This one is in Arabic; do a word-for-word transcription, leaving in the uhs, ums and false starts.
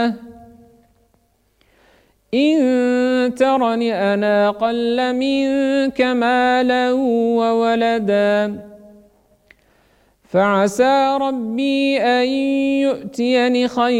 إن ترني أنا أقل منك مالا وولدا فعسى ربي أن يؤتيني خيرا